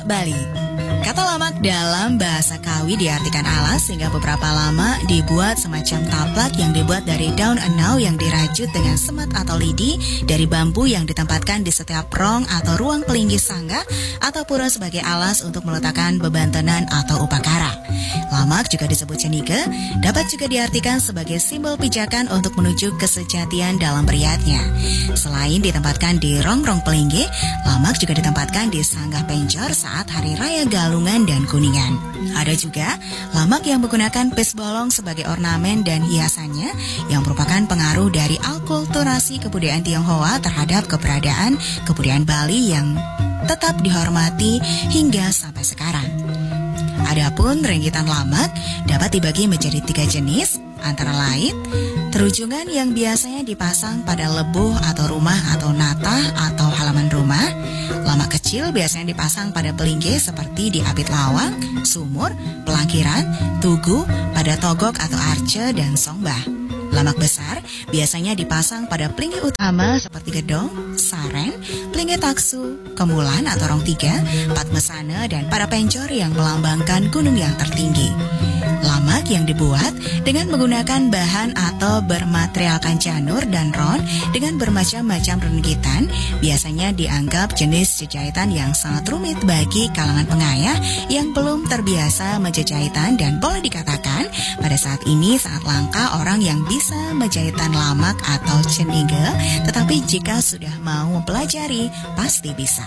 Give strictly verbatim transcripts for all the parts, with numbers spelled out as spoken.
Bali. Kata lamak dalam bahasa Kawi diartikan alas, sehingga beberapa lama dibuat semacam taplak yang dibuat dari daun enau yang dirajut dengan semat atau lidi dari bambu yang ditempatkan di setiap rong atau ruang pelinggi sangga atau pura sebagai alas untuk meletakkan beban tenan atau upakara. Lamak juga disebut cenike, dapat juga diartikan sebagai simbol pijakan untuk menuju kesejatian dalam beriatnya. Selain ditempatkan di rong-rong pelinggi, lamak juga ditempatkan di sanggah pencor saat hari raya Galungan dan Kuningan. Ada juga lamak yang menggunakan pis bolong sebagai ornamen dan hiasannya yang merupakan pengaruh dari akulturasi kebudayaan Tionghoa terhadap keberadaan kebudayaan Bali yang tetap dihormati hingga sampai sekarang. Adapun ringgitan lamak dapat dibagi menjadi tiga jenis, antara lain terujungan yang biasanya dipasang pada lebuh atau rumah atau natah atau halaman rumah. Lamak kecil biasanya dipasang pada pelinggi seperti di abit lawang, sumur, pelangkiran, tugu, pada togok atau arce dan songbah. Lamak besar biasanya dipasang pada pelinggi utama seperti gedong, saren, pelinggi taksu, kemulan atau rong tiga, patmesana, dan pada pencor yang melambangkan gunung yang tertinggi. Lamak yang dibuat dengan menggunakan bahan atau bermaterialkan janur dan ron dengan bermacam-macam ringgitan biasanya dianggap jenis jejahitan yang sangat rumit bagi kalangan pengayah yang belum terbiasa menjejahitan, dan boleh dikatakan pada saat ini sangat langka orang yang bisa menjahitan lamak atau cenige, tetapi jika sudah mau mempelajari pasti bisa.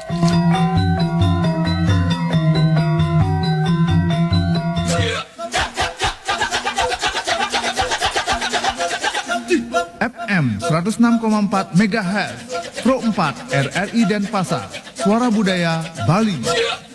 F M seratus enam koma empat megahertz, Pro empat R R I Denpasar, Suara Budaya Bali.